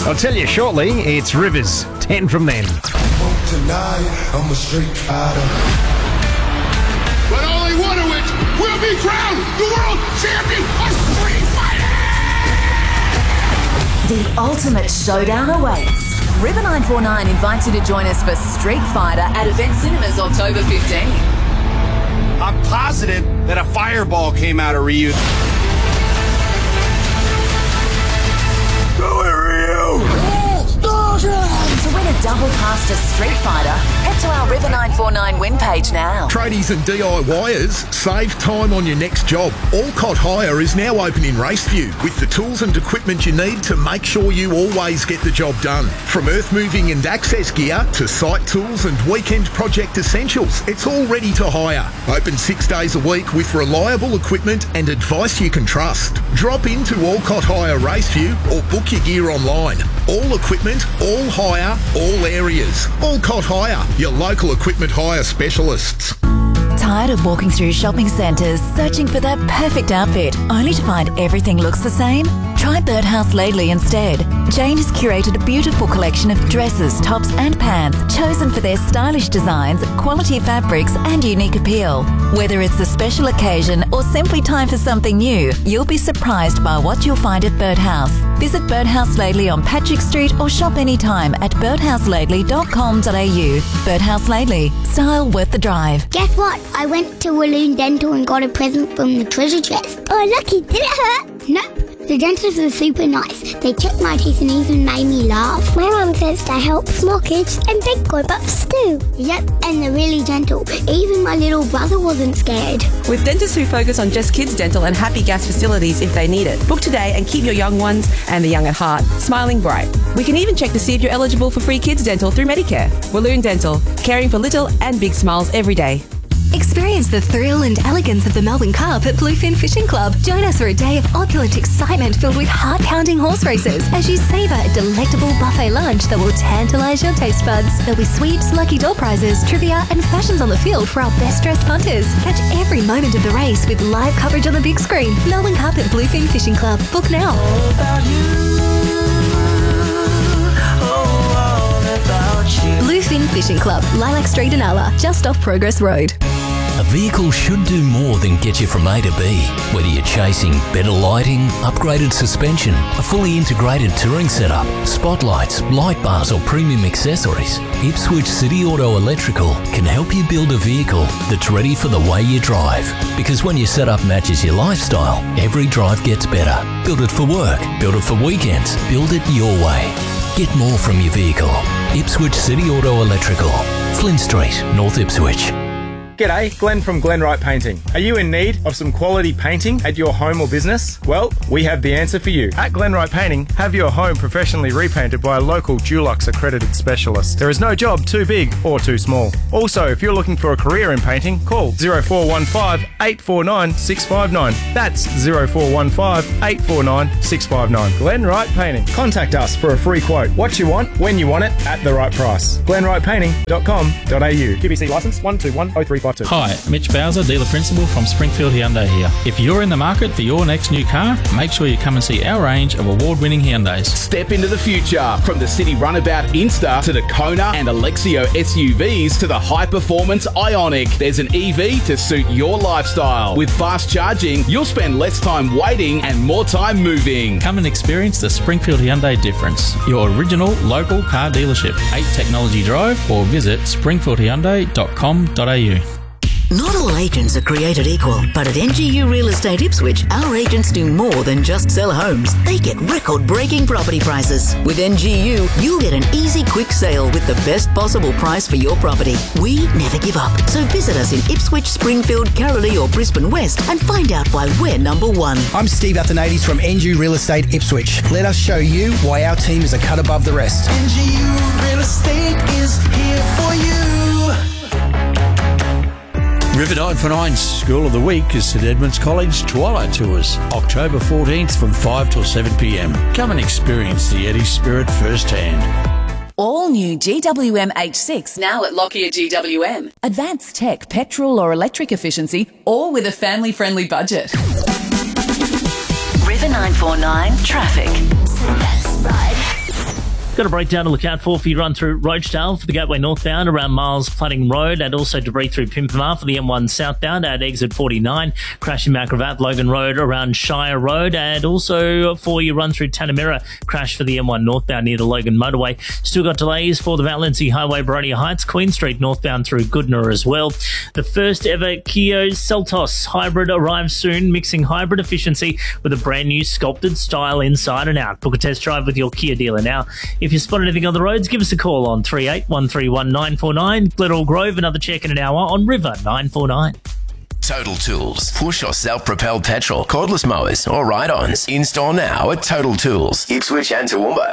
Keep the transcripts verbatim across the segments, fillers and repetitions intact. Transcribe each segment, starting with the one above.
I'll tell you shortly, it's Rivers, ten from then. Tonight, I'm a street fighter. But only one of which will be crowned the world champion of Street Fighter! The ultimate showdown awaits. River nine four nine invites you to join us for Street Fighter at Event Cinemas October fifteenth. I'm positive that a fireball came out of Ryu. Go here, Ryu! To win a double pass to Street Fighter, head to our River nine four nine win page now. Tradies and DIYers, save time on your next job. Alcott Hire is now open in Raceview with the tools and equipment you need to make sure you always get the job done. From earth moving and access gear to site tools and weekend project essentials, it's all ready to hire. Open six days a week with reliable equipment and advice you can trust. Drop into Alcott Hire Raceview or book your gear online. All equipment, all hire, all areas. Alcott Hire, your local equipment hire specialists. Tired of walking through shopping centres searching for that perfect outfit only to find everything looks the same? Try Birdhouse Laidley instead. Jane has curated a beautiful collection of dresses, tops and pants chosen for their stylish designs, quality fabrics and unique appeal. Whether it's a special occasion or simply time for something new, you'll be surprised by what you'll find at Birdhouse. Visit Birdhouse Laidley on Patrick Street or shop anytime at birdhouse laidley dot com dot a u. Birdhouse Laidley, style worth the drive. Guess what? I went to Walloon Dental and got a present from the treasure chest. Oh, lucky. Did it hurt? Nope. The dentists are super nice. They checked my teeth and even made me laugh. My mum says they help small kids and big grown-ups too. Yep, and they're really gentle. Even my little brother wasn't scared. With dentists who focus on just kids dental and happy gas facilities if they need it. Book today and keep your young ones and the young at heart smiling bright. We can even check to see if you're eligible for free kids dental through Medicare. Walloon Dental, caring for little and big smiles every day. Experience the thrill and elegance of the Melbourne Cup at Bluefin Fishing Club. Join us for a day of opulent excitement filled with heart-pounding horse races as you savour a delectable buffet lunch that will tantalise your taste buds. There'll be sweeps, lucky door prizes, trivia and fashions on the field for our best-dressed punters. Catch every moment of the race with live coverage on the big screen. Melbourne Cup at Bluefin Fishing Club. Book now. All about you. Oh, all about you. Bluefin Fishing Club, Lilac Street in Alla, just off Progress Road. A vehicle should do more than get you from A to B. Whether you're chasing better lighting, upgraded suspension, a fully integrated touring setup, spotlights, light bars or premium accessories, Ipswich City Auto Electrical can help you build a vehicle that's ready for the way you drive. Because when your setup matches your lifestyle, every drive gets better. Build it for work, build it for weekends, build it your way. Get more from your vehicle. Ipswich City Auto Electrical, Flynn Street, North Ipswich. G'day, Glenn from Glenwright Painting. Are you in need of some quality painting at your home or business? Well, we have the answer for you. At Glenwright Painting, have your home professionally repainted by a local Dulux accredited specialist. There is no job too big or too small. Also, if you're looking for a career in painting, call zero four one five, eight four nine, six five nine. That's zero four one five, eight four nine, six five nine. Glenwright Painting. Contact us for a free quote. What you want, when you want it, at the right price. glenwright painting dot com dot a u. Q B C licence one two one oh three. Hi, Mitch Bowser, dealer principal from Springfield Hyundai here. If you're in the market for your next new car, make sure you come and see our range of award-winning Hyundais. Step into the future. From the City Runabout Insta to the Kona and Alexio S U Vs to the high-performance Ioniq, there's an E V to suit your lifestyle. With fast charging, you'll spend less time waiting and more time moving. Come and experience the Springfield Hyundai difference. Your original local car dealership. eight Technology Drive or visit springfield hyundai dot com dot a u. Not all agents are created equal, but at N G U Real Estate Ipswich, our agents do more than just sell homes. They get record-breaking property prices. With N G U, you'll get an easy, quick sale with the best possible price for your property. We never give up, so visit us in Ipswich, Springfield, Karralee or Brisbane West and find out why we're number one. I'm Steve Athanades from N G U Real Estate Ipswich. Let us show you why our team is a cut above the rest. N G U Real Estate is here for you. River nine four nine's School of the Week is St Edmunds College Twilight Tours, October fourteenth from five till seven p m. Come and experience the Eddie spirit firsthand. All new G W M H six now at Lockyer G W M. Advanced tech, petrol or electric efficiency, all with a family-friendly budget. River nine four nine Traffic. Got a breakdown to look out for for you run through Rochedale for the Gateway northbound around Miles Flooding Road, and also debris through Pimpamar for the M one southbound at exit forty-nine. Crash in Macrovat, Logan Road around Shire Road, and also for you run through Tanamira. Crash for the M one northbound near the Logan motorway. Still got delays for the Valence Highway, Baronia Heights, Queen Street northbound through Goodna as well. The first ever Kia Seltos hybrid arrives soon, mixing hybrid efficiency with a brand new sculpted style inside and out. Book a test drive with your Kia dealer now. If you spot anything on the roads, give us a call on three eight one three one nine four nine. Glenelg Grove, another check in an hour on River nine four nine. Total Tools. Push or self-propelled petrol, cordless mowers or ride-ons. In-store now at Total Tools, Ipswich and Toowoomba.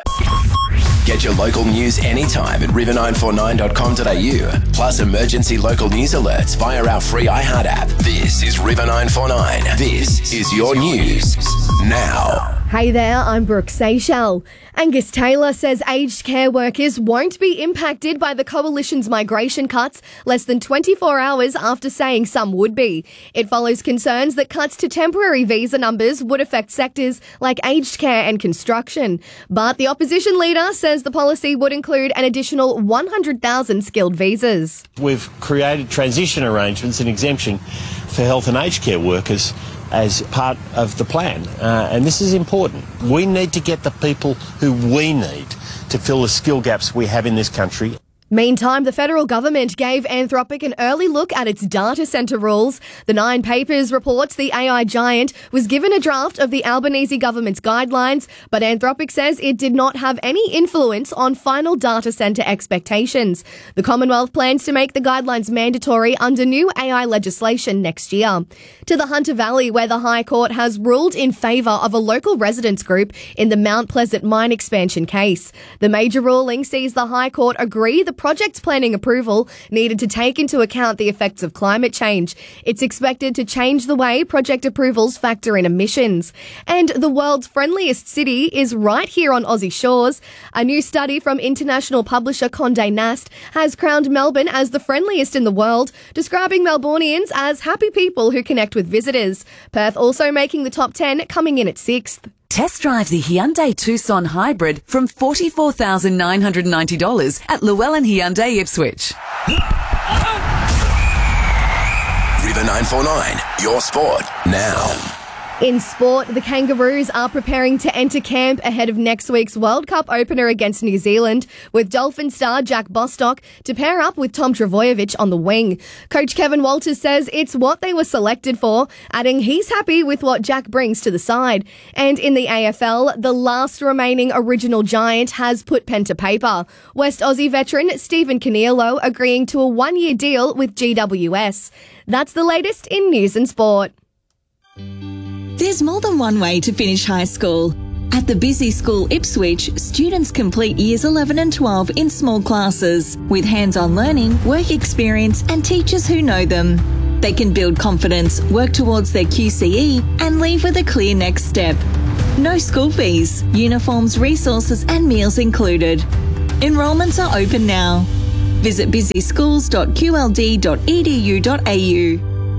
Get your local news anytime at river nine four nine dot com dot a u. Plus emergency local news alerts via our free iHeart app. This is River nine four nine. This is your news now. Hey there, I'm Brooke Seychelles. Angus Taylor says aged care workers won't be impacted by the Coalition's migration cuts less than twenty-four hours after saying some would be. It follows concerns that cuts to temporary visa numbers would affect sectors like aged care and construction. But the opposition leader says the policy would include an additional one hundred thousand skilled visas. We've created transition arrangements and exemption for health and aged care workers as part of the plan, uh, and this is important. We need to get the people who we need to fill the skill gaps we have in this country. Meantime, the federal government gave Anthropic an early look at its data centre rules. The Nine Papers reports the A I giant was given a draft of the Albanese government's guidelines, but Anthropic says it did not have any influence on final data centre expectations. The Commonwealth plans to make the guidelines mandatory under new A I legislation next year. To the Hunter Valley, where the High Court has ruled in favour of a local residents group in the Mount Pleasant mine expansion case. The major ruling sees the High Court agree the project's planning approval needed to take into account the effects of climate change. It's expected to change the way project approvals factor in emissions. And the world's friendliest city is right here on Aussie shores. A new study from international publisher Condé Nast has crowned Melbourne as the friendliest in the world, describing Melbournians as happy people who connect with visitors. Perth also making the top ten, coming in at sixth. Test drive the Hyundai Tucson Hybrid from forty-four thousand nine hundred ninety dollars at Llewellyn Hyundai Ipswich. River nine four nine, your sport now. In sport, the Kangaroos are preparing to enter camp ahead of next week's World Cup opener against New Zealand, with Dolphin star Jack Bostock to pair up with Tom Trbojevic on the wing. Coach Kevin Walters says it's what they were selected for, adding he's happy with what Jack brings to the side. And in the A F L, the last remaining original giant has put pen to paper. West Aussie veteran Stephen Caniello agreeing to a one-year deal with G W S. That's the latest in news and sport. There's more than one way to finish high school. At the Busy School Ipswich, students complete years eleven and twelve in small classes with hands-on learning, work experience and teachers who know them. They can build confidence, work towards their Q C E and leave with a clear next step. No school fees, uniforms, resources and meals included. Enrolments are open now. Visit busy schools dot q l d dot e d u dot a u.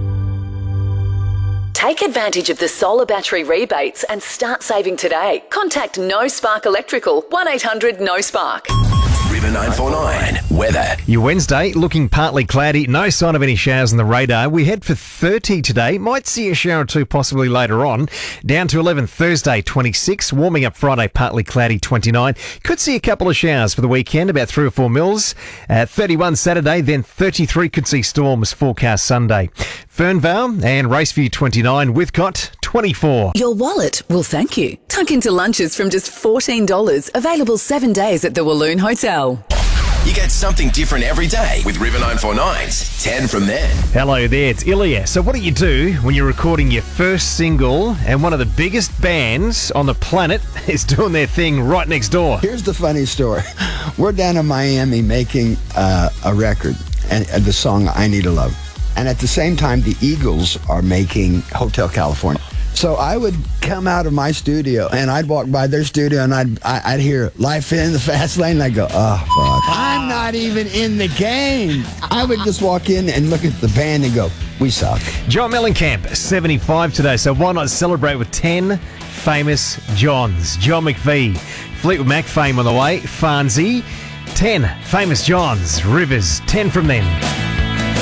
Take advantage of the solar battery rebates and start saving today. Contact No Spark Electrical, one eight hundred no spark. River nine four nine, weather. Your Wednesday, looking partly cloudy, no sign of any showers on the radar. We head for thirty today, might see a shower or two possibly later on. Down to eleven Thursday, twenty-six, warming up Friday, partly cloudy, twenty-nine. Could see a couple of showers for the weekend, about three or four mils. Uh, thirty-one Saturday, then thirty-three, could see storms forecast Sunday. Fernvale and Raceview twenty-nine, Withcott twenty-four. Your wallet will thank you. Tuck into lunches from just fourteen dollars, available seven days at the Walloon Hotel. You get something different every day with River nine four nine's ten from then. Hello there, it's Ilya. So what do you do when you're recording your first single and one of the biggest bands on the planet is doing their thing right next door? Here's the funny story. We're down in Miami making uh, a record, and uh, the song I Need a Love. And at the same time, the Eagles are making Hotel California. So I would come out of my studio, and I'd walk by their studio, and I'd I'd hear Life in the Fast Lane, and I'd go, oh, fuck. I'm not even in the game. I would just walk in and look at the band and go, we suck. John Mellencamp, seventy-five today, so why not celebrate with ten famous Johns? John McVie, Fleetwood Mac fame on the way. Farnsey. ten, Famous Johns, Rivers. ten from them.